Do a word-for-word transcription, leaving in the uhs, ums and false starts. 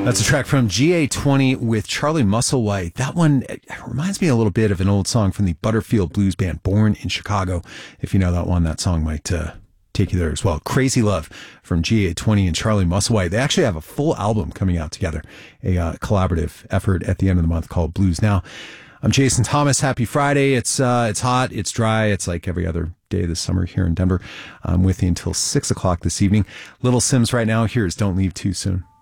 That's a track from G A twenty with Charlie Musselwhite. That one reminds me a little bit of an old song from the Butterfield Blues Band, Born in Chicago. If you know that one, that song might uh, take you there as well. Crazy Love from G A twenty and Charlie Musselwhite. They actually have a full album coming out together, a uh, collaborative effort at the end of the month called Blues Now. I'm Jason Thomas. Happy Friday. It's uh, it's hot. It's dry. It's like every other day this summer here in Denver. I'm with you until six o'clock this evening. Little Sims right now. Here's Don't Leave Too Soon.